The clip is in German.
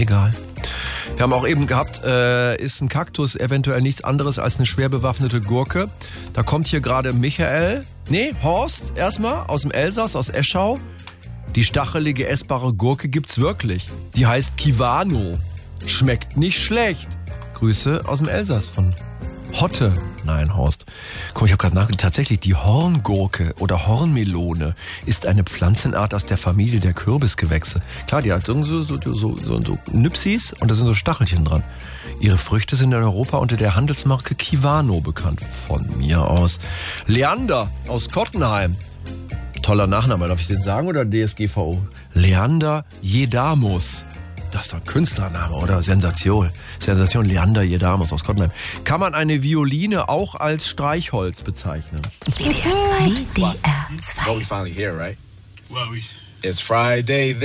egal. Wir haben auch eben gehabt, ist ein Kaktus eventuell nichts anderes als eine schwer bewaffnete Gurke. Da kommt hier gerade Horst erstmal aus dem Elsass, aus Eschau. Die stachelige essbare Gurke gibt's wirklich. Die heißt Kivano. Schmeckt nicht schlecht. Grüße aus dem Elsass von Hotte. Nein, Horst. Guck, ich habe gerade nachgedacht. Tatsächlich, die Horngurke oder Hornmelone ist eine Pflanzenart aus der Familie der Kürbisgewächse. Klar, die hat so Nüpsis und da sind so Stachelchen dran. Ihre Früchte sind in Europa unter der Handelsmarke Kivano bekannt. Von mir aus. Leander aus Kottenheim. Toller Nachname, darf ich den sagen, oder DSGVO? Leander Jedamus. Das ist doch ein Künstlername, oder? Sensation. Leander Jedamus aus Kottenheim. Kann man eine Violine auch als Streichholz bezeichnen? WDR 2. WDR 2. Well, we finally here, right? Well, it's Friday.